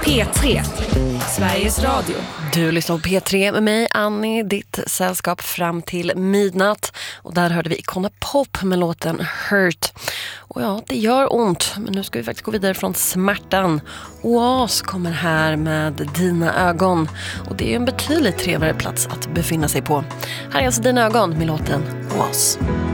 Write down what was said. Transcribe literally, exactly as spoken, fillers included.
P tre, Sveriges Radio. Du lyssnar på P tre med mig, Annie, ditt sällskap fram till midnatt. Och där hörde vi Icona Pop med låten Hurt. Och ja, det gör ont, men nu ska vi faktiskt gå vidare från smärtan. Oas kommer här med Dina ögon. Och det är en betydligt trevligare plats att befinna sig på. Här är alltså Dina ögon med låten Oas.